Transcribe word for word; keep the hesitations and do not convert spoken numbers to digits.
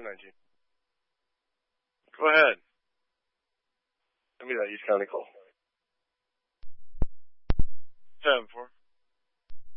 two nineteen. Go ahead. Give me that East County call.